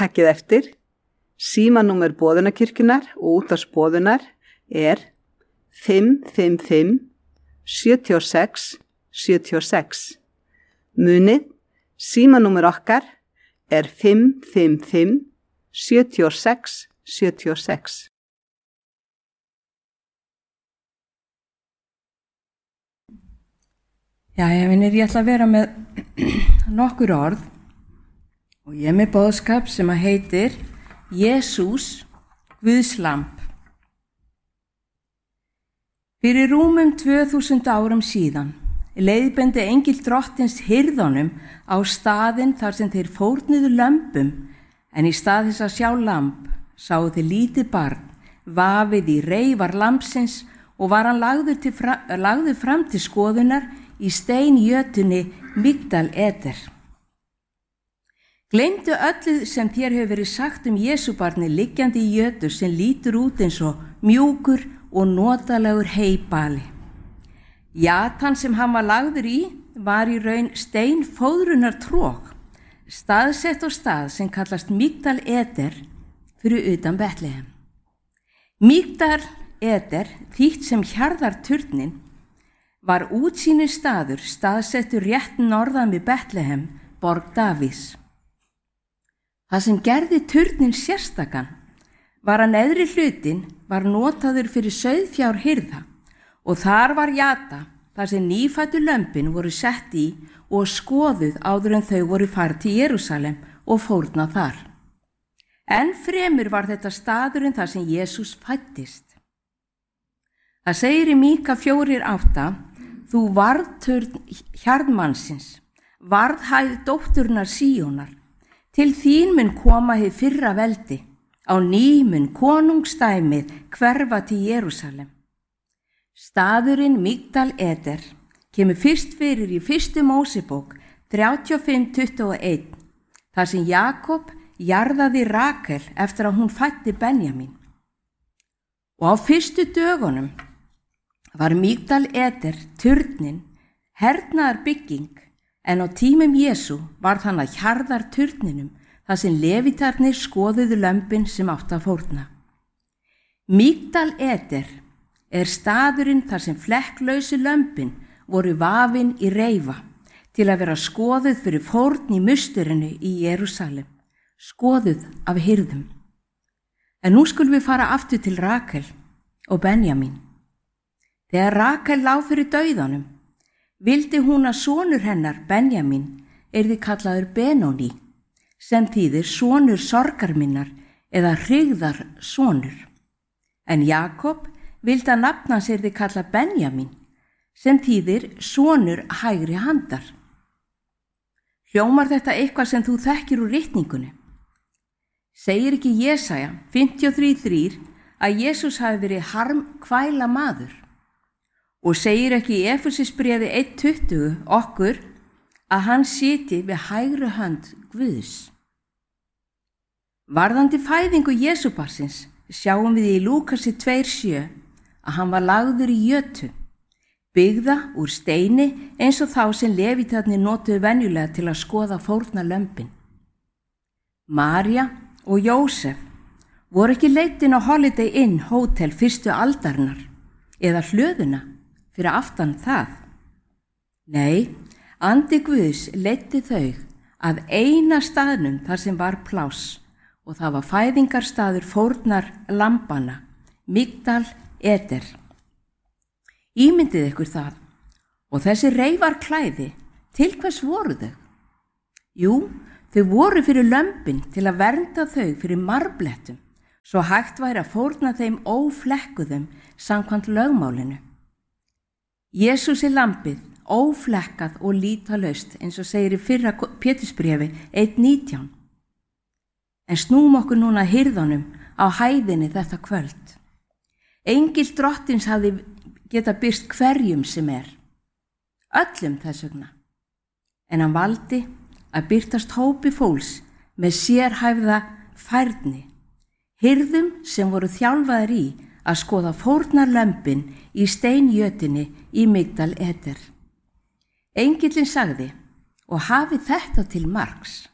Takkið eftir, símanúmer Boðunarkirkjunnar og útvarpsboðunar er 555 76 76. Munið, símanúmer okkar er 555 76 76. Jæja, vinir, ég ætla að vera með nokkur orð og ég er með boðskap sem að heitir Jesús, Guðs lamb. Fyrir rúmum 2000 árum síðan leiðbeindi engill drottins hirðunum á staðinn þar sem þeir fórnuðu lömbum, en í stað þess að sjá lamb sáu þeir lítið barn vafið í reifar lambsins og var hann lagður fram til skoðunar í steinjötunni Migdal Eder. Gleymdu öllu sem þér hefur verið sagt Jesúbarni liggjandi í jötu sem lítur út eins og mjúkur og notalegur heybali. Jatan sem hann var lagður í var í raun steinfóðrunar tróg, staðsett á stað sem kallast Migdal Eder fyrir utan Betlehem. Migdal Eder, þýtt sem hjarðarturnin, var útsýnir staður staðsettur rétt norðan við Betlehem, borg Davíðs. Það sem gerði turnin sérstakan var að neðri hlutin var notaður fyrir sauðfjárhirða og þar var jata þar sem nýfæddu lömbin voru sett í og skoðuð áður en þau voru farið til Jerúsalem og fórnað þar. Enn fremur var þetta staðurinn þar sem Jesús fæddist. Það segir í Míka 4:8: Þú varðturn hjarðmannsins, varðhæð dótturnar Síónar, til þín mun koma hið fyrra veldi, á ný mun konungstæmið hverfa til Jerúsalem. Staðurinn Migdal Eder kemur fyrst fyrir í 1. Mósebók 35:21, þar sem Jakob jarðaði Rakel eftir að hún fæddi Benjamín. Og á fyrstu dögunum var Migdal Eder turnin hernaðar bygging, en á tímum Jesú var þann að hjarðar turninum þar sem levítarnir skoðuðu lömbin sem átt að fórna. Migdal Eder er staðurinn þar sem flekklausu lömbin voru vafin í reifa til að vera skoðuð fyrir fórn í musturinu í Jerúsalem, skoðuð af hirðum. En nú skulum við fara aftur til Rakel og Benjamín. Þegar Rakel lá fyrir dauðanum, vildi hún að sonur hennar, Benjamín, yrði kallaður Benóní, sem þýðir sonur sorgar minnar eða hryggðar sonur. En Jakob vildi að nafn hans yrði kallað Benjamín, sem þýðir sonur hægri handar. Hljómar þetta eitthvað sem þú þekkir úr ritningunni? Segir ekki Jesaja 53:3 að Jesús hafi verið harmkvæla maður? Og segir ekki í Efesisbréfi 1:20 okkur að hann sitji við hægri hönd Guðs? Varðandi fæðingu Jesúbarsins sjáum við í Lúkasi 2:7 að hann var lagður í jötu, byggða úr steini eins og þá sem levítarnir notuðu venjulega til að skoða fórna lömbin. María og Jósef voru ekki leitin á Holiday Inn hótel fyrstu aldarinnar eða hlöðuna fyrir aftan það. Nei, andi Guðs leiddi þau að eina staðnum þar sem var pláss og það var fæðingarstaður fórnar lambanna, Migdal Eder. Ímyndið ykkur það. Og þessi reifar klæði, til hvers voru þau? Jú, þau voru fyrir lömbin til að vernda þau fyrir marblettum, svo hægt væri að fórna þeim óflekkuðum samkvæmt lögmálinu. Jesús er lambið, óflekkað og lítalaust, eins og segir í fyrra Pétursbréfi 1:19. En snúum okkur núna hirðunum á hæðinni þetta kvöld. Engill drottins hafði geta birst hverjum sem er, öllum þess vegna. En hann valdi að birtast hópi fólks með sérhæfða færni, hirðum sem voru þjálfaðir í að skoða fórnarlömbin í steinjötunni í Migdal Eder. Engillinn sagði, og hafi þetta til marks,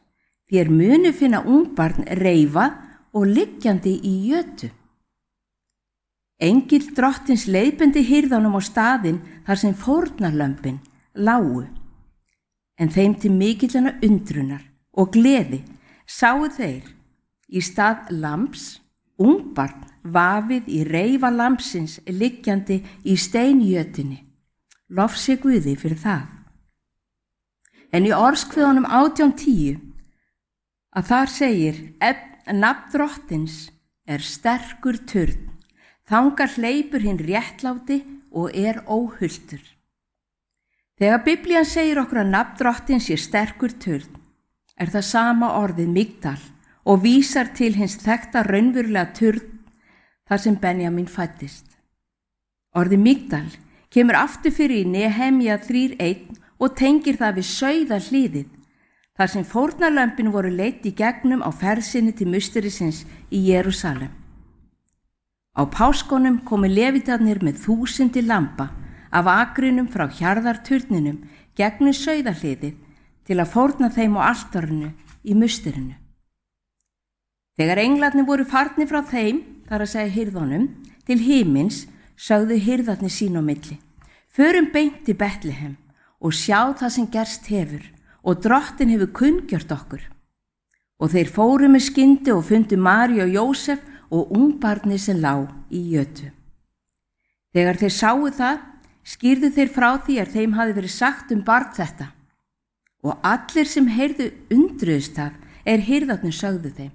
Þér munu finna ungbarn reifað og liggjandi í jötu. Engill drottins leiðbeindi hirðunum á staðinn þar sem fórnarlömbin lágu. En þeim til mikillar undrunar og gleði sáu þeir í stað lambs ungbarn vafið í reifa lambsins liggjandi í steinjötunni. Lof sé Guði fyrir það. En í orðskviðunum 18:10 að þar segir nafn drottins er sterkur turn, þangað hleypur hinn réttláti og er óhultur. Þegar Biblían segir okkur að nafn drottins sé sterkur turn, er það sama orðið Migdal og vísar til hins þekkta raunverulega turn þar sem Benjamin fæddist. Orðið Migdal kemur aftur fyrir í Nehemja 3:1 og tengir það við sauðahliðið, þar sem fórnarlömbin voru leidd í gegnum á ferð sinni til musterisins í Jerúsalem. Á páskunum komu levítarnir með 1000 lamba af akrinum frá hjarðarturninum gegnum sauðahliðið til að fórna þeim á altarinu í musterinu. Þegar englarnir voru farnir frá þeim, þar að segja hirðunum, til himins, sögðu hirðarnir sín á milli: förum beint til Betlehem og sjá það sem gerst hefur og drottin hefur kunngjört okkur. Og þeir fóru með skyndi og fundu Maríu og Jósef og ungbarnið sem lá í jötu. Þegar þeir sáu það, skýrðu þeir frá því að þeim hafi verið sagt barn þetta. Og allir sem heyrðu undruðust það hirðarnir sögðu þeim.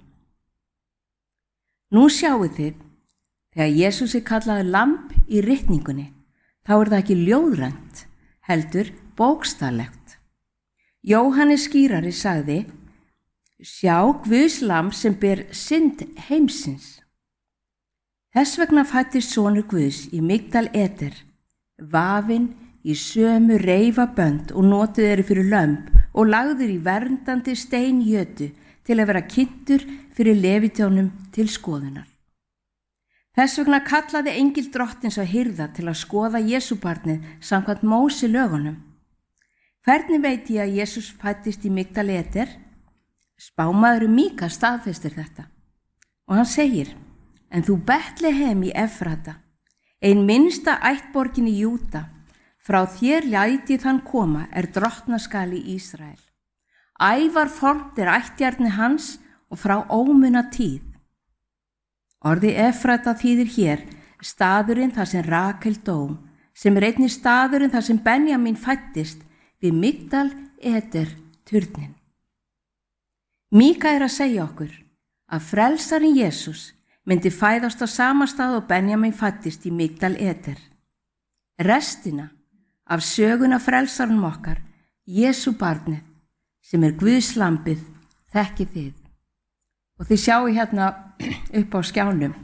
Nú sjáu þið, þegar Jesús kallaði lamb í ritningunni, þá það ekki ljóðrænt, heldur bókstaflegt. Jóhannes skýrari sagði: sjá Guðs lamb sem ber synd heimsins. Þess vegna fæddist sonur Guðs í Migdal Eder, vafinn í sömu reifabönd og notuð eru fyrir lömb og lagður í verndandi steinjötu til að vera kynntur fyrir levítjónum til skoðunar. Þess vegna kallaði engill drottins á hirða til að skoða Jesúbarnið samkvæmt Móse lögunum. Hvernig veit ég að Jesús fæddist í Migdal Eder? Spámaðurinn Míka staðfestir þetta. Og hann segir: en þú Betlehem í Efrata, ein minnsta ættborgin í Júda, frá þér læt ég þann koma drottnaskali í Ísrael. Ævar fornt ættjarni hans og frá ómuna tíð. Orðið Efrata þýðir hér staðurinn þar sem Rakel dó, sem einnig staðurinn þar sem Benjamin fæddist við Migdal Eder turnin. Míka að segja okkur að frelsarinn Jesús myndi fæðast á sama stað og Benjamin fæddist í Migdal Eder. Restina af söguna frelsarinn okkar, Jesú barnið, sem Guðs lambið, þekkið þið. Og þið sjáu hérna upp á skjánum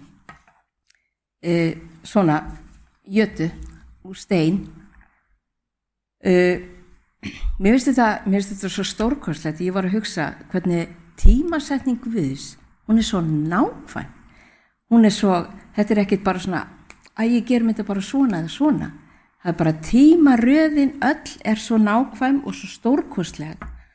svona jötu úr stein. Mér finnst þetta svo stórkostlegt. Ég var að hugsa hvernig tímasetning Guðs, hún svo nákvæm. Þetta ekkert bara svona, að ég gerum þetta bara svona eða svona. Það bara tímaröðin öll svo nákvæm og svo stórkostleg.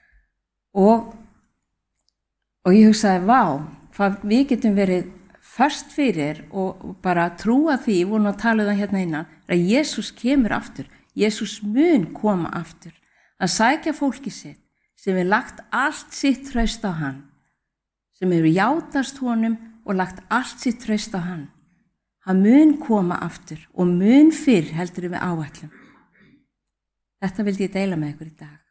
Og ég hugsaði, vá, hvað við getum verið föst fyrir og bara trúa því, ég voru að tala það hérna innan, að Jesús kemur aftur. Jesús mun koma aftur. Að sækja fólki sitt sem lagt allt sitt traust á hann, sem játast honum og lagt allt sitt traust á hann. Hann mun koma aftur og mun fyrr heldur við áætlum. Þetta vildi ég deila með ykkur í dag.